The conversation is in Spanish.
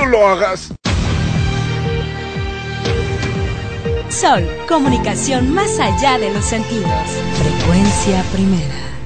lo hagas. Sol, comunicación más allá de los sentidos. Frecuencia Primera.